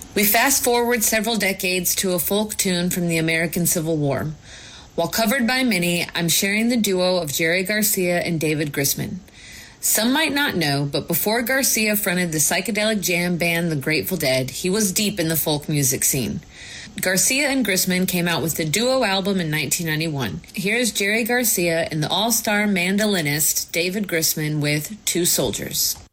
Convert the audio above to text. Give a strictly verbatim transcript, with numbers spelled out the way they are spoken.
We fast forward several decades to a folk tune from the American Civil War. While covered by many, I'm sharing the duo of Jerry Garcia and David Grisman. Some might not know, but before Garcia fronted the psychedelic jam band The Grateful Dead, he was deep in the folk music scene. Garcia and Grisman came out with the duo album in nineteen ninety-one. Here's Jerry Garcia and the all-star mandolinist David Grisman with Two Soldiers.